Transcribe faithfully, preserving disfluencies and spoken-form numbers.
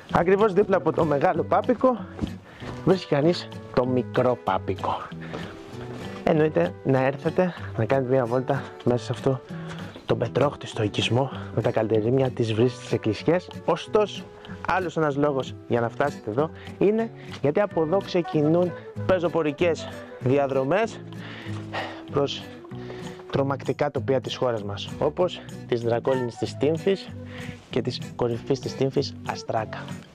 Ακριβώς δίπλα από το μεγάλο Πάπικο βρίσκει κανείς το μικρό Πάπικο. Εννοείται να έρθετε να κάνετε μια βόλτα μέσα σε αυτό τον πετρόχτιστο οικισμό με τα καλλιεργεία, τις βρύσες, τις εκκλησιές. Ωστόσο, άλλος ένας λόγος για να φτάσετε εδώ είναι γιατί από εδώ ξεκινούν πεζοπορικές διαδρομές προς τρομακτικά τοπία της χώρας μας, όπως της Δρακόλινης της Τύμφης και της κορυφής της Τύμφης Αστράκα.